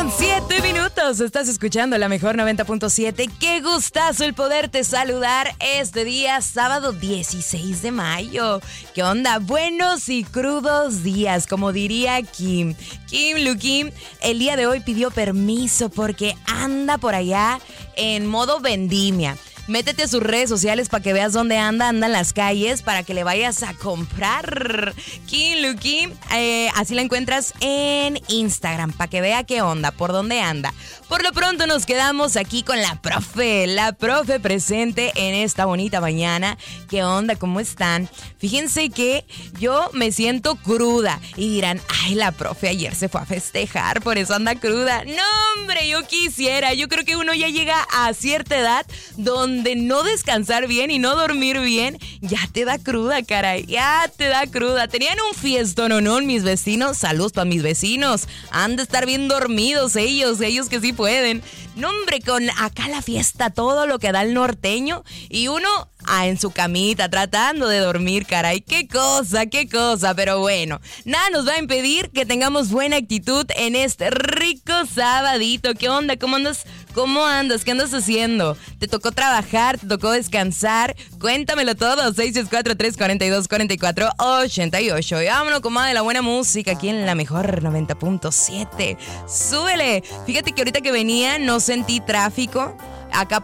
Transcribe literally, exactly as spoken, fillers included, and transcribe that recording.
con siete minutos. Estás escuchando la mejor noventa punto siete. Qué gustazo el poderte saludar este día, sábado dieciséis de mayo. ¿Qué onda? Buenos y crudos días, como diría Kim. Kim Lukim, el día de hoy pidió permiso porque anda por allá en modo vendimia. Métete a sus redes sociales para que veas dónde anda, anda en las calles, para que le vayas a comprar. Kim Lukim, eh, así la encuentras en Instagram, para que vea qué onda, por dónde anda. Por lo pronto nos quedamos aquí con la profe, la profe presente en esta bonita mañana. ¿Qué onda? ¿Cómo están? Fíjense que yo me siento cruda y dirán, ay, la profe ayer se fue a festejar, por eso anda cruda. No, hombre, yo quisiera. Yo creo que uno ya llega a cierta edad donde de no descansar bien y no dormir bien, ya te da cruda, caray, ya te da cruda. Tenían un fiestón, ¿o no? Mis vecinos, saludos para mis vecinos. Han de estar bien dormidos ellos, ellos que sí pueden. No, hombre, con acá la fiesta, todo lo que da el norteño y uno ah, en su camita tratando de dormir, caray. Qué cosa, qué cosa, pero bueno, nada nos va a impedir que tengamos buena actitud en este rico sabadito. ¿Qué onda? ¿Cómo andas? ¿Cómo andas? ¿Qué andas haciendo? ¿Te tocó trabajar? ¿Te tocó descansar? Cuéntamelo todo. seis seis cuatro, tres cuatro dos, cuatro cuatro ocho ocho. Y vámonos con más de la buena música aquí en la mejor noventa punto siete. Súbele. Fíjate que ahorita que venía no sentí tráfico. Acá